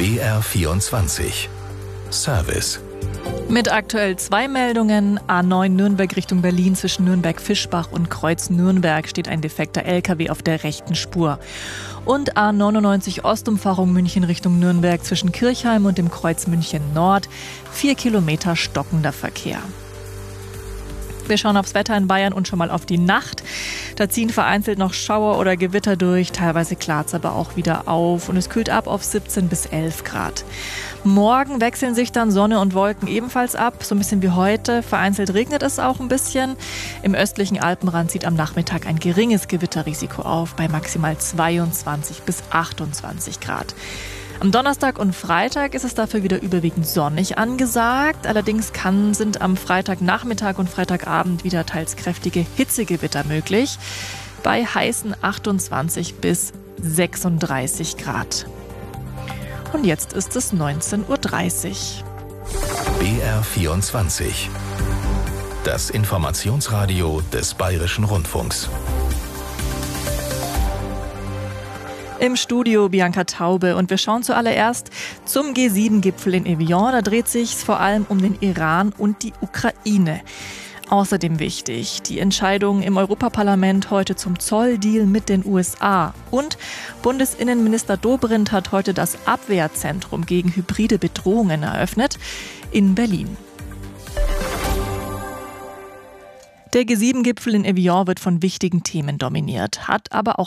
BR24 Service. Mit aktuell 2 Meldungen. A9 Nürnberg Richtung Berlin zwischen Nürnberg-Fischbach und Kreuz-Nürnberg steht ein defekter LKW auf der rechten Spur. Und A99 Ostumfahrung München Richtung Nürnberg zwischen Kirchheim und dem Kreuz München Nord. 4 Kilometer stockender Verkehr. Wir schauen aufs Wetter in Bayern und schon mal auf die Nacht. Da ziehen vereinzelt noch Schauer oder Gewitter durch, teilweise klart es aber auch wieder auf und es kühlt ab auf 17 bis 11 Grad. Morgen wechseln sich dann Sonne und Wolken ebenfalls ab, so ein bisschen wie heute. Vereinzelt regnet es auch ein bisschen. Im östlichen Alpenrand zieht am Nachmittag ein geringes Gewitterrisiko auf, bei maximal 22 bis 28 Grad. Am Donnerstag und Freitag ist es dafür wieder überwiegend sonnig angesagt. Allerdings sind am Freitagnachmittag und Freitagabend wieder teils kräftige Hitzegewitter möglich. Bei heißen 28 bis 36 Grad. Und jetzt ist es 19:30 Uhr. BR24. Das Informationsradio des Bayerischen Rundfunks. Im Studio Bianca Taube und wir schauen zuallererst zum G7-Gipfel in Evian. Da dreht sich vor allem um den Iran und die Ukraine. Außerdem wichtig, die Entscheidung im Europaparlament heute zum Zolldeal mit den USA. Und Bundesinnenminister Dobrindt hat heute das Abwehrzentrum gegen hybride Bedrohungen eröffnet in Berlin. Der G7-Gipfel in Evian wird von wichtigen Themen dominiert, hat aber auch